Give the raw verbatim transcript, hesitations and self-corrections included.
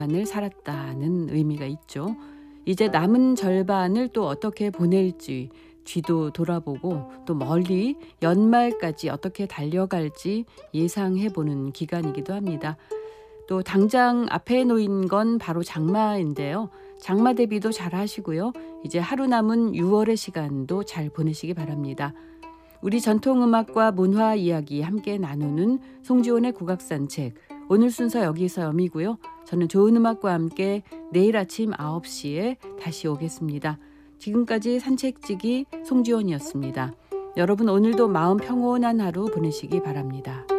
을 살았다는 의미가 있죠. 이제 남은 절반을 또 어떻게 보낼지 뒤도 돌아보고 또 멀리 연말까지 어떻게 달려갈지 예상해보는 기간이기도 합니다. 또 당장 앞에 놓인 건 바로 장마인데요. 장마 대비도 잘 하시고요. 이제 하루 남은 유월의 시간도 잘 보내시기 바랍니다. 우리 전통음악과 문화 이야기 함께 나누는 송지온의 국악산책. 오늘 순서 여기서 여미고요. 저는 좋은 음악과 함께 내일 아침 아홉 시에 다시 오겠습니다. 지금까지 산책지기 송지온이었습니다. 여러분 오늘도 마음 평온한 하루 보내시기 바랍니다.